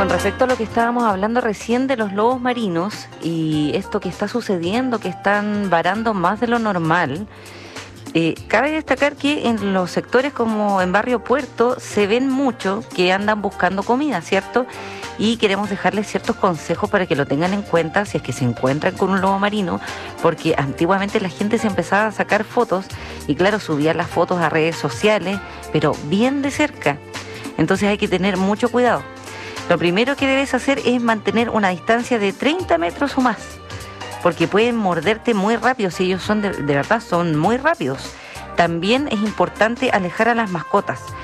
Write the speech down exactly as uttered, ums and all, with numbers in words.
con respecto a lo que estábamos hablando recién de los lobos marinos y esto que está sucediendo, que están varando más de lo normal, eh, cabe destacar que en los sectores como en Barrio Puerto se ven mucho que andan buscando comida, ¿cierto? Y queremos dejarles ciertos consejos para que lo tengan en cuenta si es que se encuentran con un lobo marino, porque antiguamente la gente se empezaba a sacar fotos y claro, subía las fotos a redes sociales, pero bien de cerca. Entonces hay que tener mucho cuidado. Lo primero que debes hacer es mantener una distancia de treinta metros o más, porque pueden morderte muy rápido, si ellos son de, de verdad, son muy rápidos. También es importante alejar a las mascotas.